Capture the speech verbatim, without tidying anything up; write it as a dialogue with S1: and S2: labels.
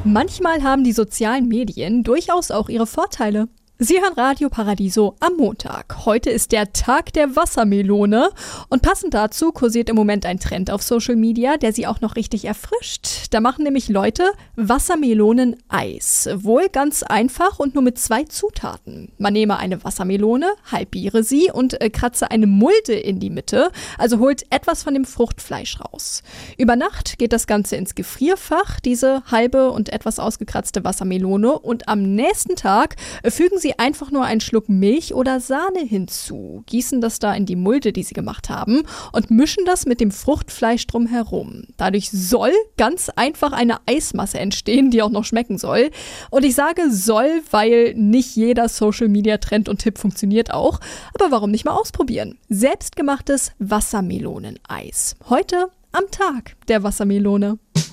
S1: Manchmal haben die sozialen Medien durchaus auch ihre Vorteile. Sie hören Radio Paradiso am Montag. Heute ist der Tag der Wassermelone und passend dazu kursiert im Moment ein Trend auf Social Media, der sie auch noch richtig erfrischt. Da machen nämlich Leute Wassermelonen-Eis. Wohl ganz einfach und nur mit zwei Zutaten. Man nehme eine Wassermelone, halbiere sie und äh, kratze eine Mulde in die Mitte, also holt etwas von dem Fruchtfleisch raus. Über Nacht geht das Ganze ins Gefrierfach, diese halbe und etwas ausgekratzte Wassermelone, und am nächsten Tag äh, fügen Sie einfach nur einen Schluck Milch oder Sahne hinzu, gießen das da in die Mulde, die Sie gemacht haben, und mischen das mit dem Fruchtfleisch drumherum. Dadurch soll ganz einfach eine Eismasse entstehen, die auch noch schmecken soll. Und ich sage soll, weil nicht jeder Social-Media-Trend und Tipp funktioniert auch. Aber warum nicht mal ausprobieren? Selbstgemachtes Wassermeloneneis. Heute am Tag der Wassermelone.